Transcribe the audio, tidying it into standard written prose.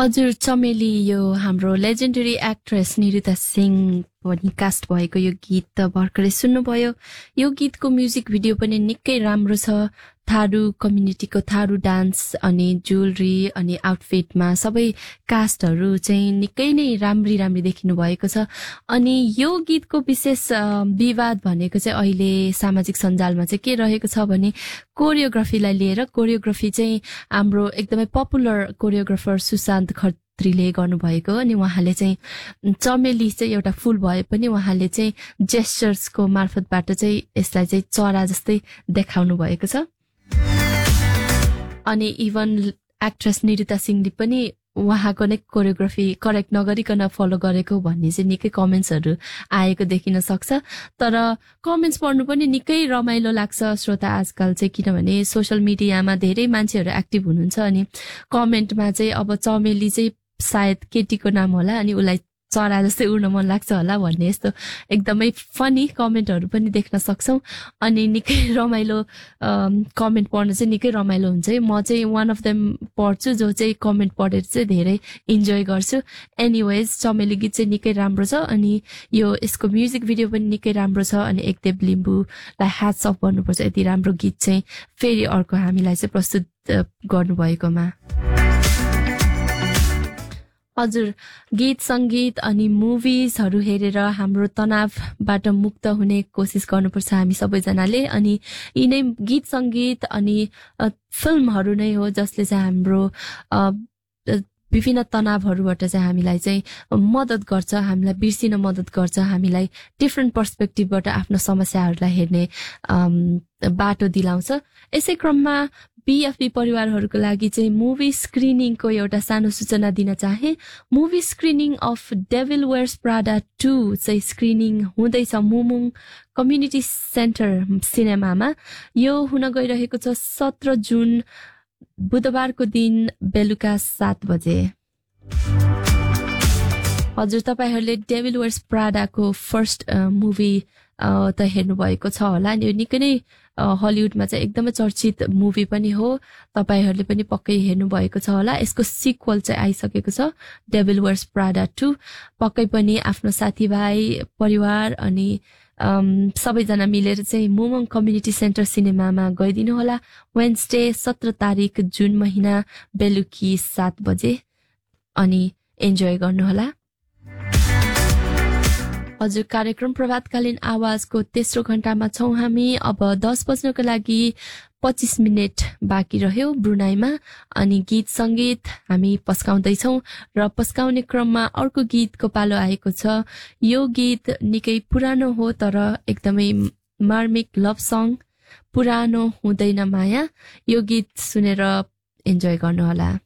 हजुर चमेली यो हाम्रो लेजेन्डरी एक्ट्रेस निरुता सिंह पनि कास्ट भएको यो गीत त भर्खरै सुन्नुभयो। यो गीतको म्युजिक भिडियो पनि निकै राम्रो छ। थारू कम्युनिटीको थारू डान्स अनि ज्वेलरी अनि आउटफिटमा सबै कास्टहरू चाहिँ निकै नै राम्री देखिनु भएको छ। अनि यो गीतको विशेष विवाद भनेको चाहिँ अहिले सामाजिक सञ्जालमा चाहिँ के रहेको छ भने कोरियोग्राफीलाई लिएर। कोरियोग्राफी चाहिँ हाम्रो एकदमै पपुलर कोरियोग्राफर सुशान्त खत्रीले गर्नुभएको। अनि उहाँले चाहिँ चमेली चाहिँ एउटा फुल भए पनि उहाँले चाहिँ जेस्चर्सको मार्फतबाट चाहिँ यसलाई चाहिँ चरा जस्तै देखाउनु भएको छ। अनि इभन एक्ट्रेस निरुता सिंहले पनि उहाँको नै कोरियोग्राफी करेक्ट नगरिकन फलो गरेको भन्ने चाहिँ निकै कमेन्ट्सहरू आएको देखिन सक्छ। तर कमेन्ट्स पढ्नु पनि निकै रमाइलो लाग्छ श्रोता आजकल चाहिँ, किनभने सोसियल मिडियामा धेरै मान्छेहरू एक्टिभ हुनुहुन्छ। अनि कमेन्टमा चाहिँ अब चमेली चाहिँ सायद केटीको नाम होला अनि उसलाई चरा जस्तै उड्न मन लाग्छ होला भन्ने यस्तो एकदमै फनी कमेन्टहरू पनि देख्न सक्छौँ। अनि निकै रमाइलो कमेन्ट पढ्न चाहिँ निकै रमाइलो हुन्छ है। म चाहिँ वान अफ देम पढ्छु जो चाहिँ कमेन्ट पढेर चाहिँ धेरै इन्जोय गर्छु। एनिवेज चमेली गीत चाहिँ निकै राम्रो छ अनि यो यसको म्युजिक भिडियो पनि निकै राम्रो छ। अनि एकदेव लिम्बूलाई ह्याट्स अफ गर्नुपर्छ यति राम्रो गीत चाहिँ फेरि अर्को हामीलाई चाहिँ प्रस्तुत गर्नुभएकोमा। हजुर गीत सङ्गीत अनि मुभिजहरू हेरेर हाम्रो तनावबाट मुक्त हुने कोसिस गर्नुपर्छ हामी सबैजनाले। अनि यिनै गीत सङ्गीत अनि फिल्महरू नै हो जसले चाहिँ हाम्रो विभिन्न तनावहरूबाट चाहिँ हामीलाई चाहिँ मद्दत गर्छ, हामीलाई बिर्सिन मद्दत गर्छ, हामीलाई डिफ्रेन्ट पर्सपेक्टिभबाट आफ्नो समस्याहरूलाई हेर्ने बाटो दिलाउँछ। यसै क्रममा बीएफबी परिवारहरूको लागि चाहिँ मुभी स्क्रिनिङको एउटा सानो सूचना दिन चाहे। Movie screening of devil wears Prada 2 चाहिँ स्क्रिनिङ हुँदैछ मुमुङ कम्युनिटी सेन्टर सिनेमामा। यो हुन गइरहेको छ 17 जुन बुधबारको दिन बेलुका 7 बजे। हजुर तपाईहरूले डेभिल वेयर्स प्राडाको फर्स्ट मुभी त हेर्नुभएको छ होला। यो निकै नै हलिउडमा चाहिँ एकदमै चर्चित मुभी पनि हो, तपाईहरूले पनि पक्कै हेर्नुभएको छ होला। यसको सिक्वल चाहिँ आइसकेको छ डेभिल वेयर्स प्राडा 2। पक्कै पनि आफ्नो साथीभाइ परिवार अनि सबैजना मिलेर चाहिँ मुमुङ कम्युनिटी सेन्टर सिनेमामा गइदिनु होला। वेन्सडे 17 तारिक जुन महिना बेलुकी 7 बजे अनि इन्जोय गर्नुहोला। हजुर कार्यक्रम प्रभातकालीन आवाजको तेस्रो घण्टामा छौँ हामी। अब 10 बज्नको लागि 25 मिनट बाँकी रह्यो ब्रुनाईमा। अनि गीत सङ्गीत हामी पस्काउँदैछौँ र पस्काउने क्रममा अर्को गीतको पालो आएको छ। यो गीत निकै पुरानो हो तर एकदमै मार्मिक लभ सङ, पुरानो हुँदैन माया। यो गीत सुनेर इन्जोय गर्नुहोला।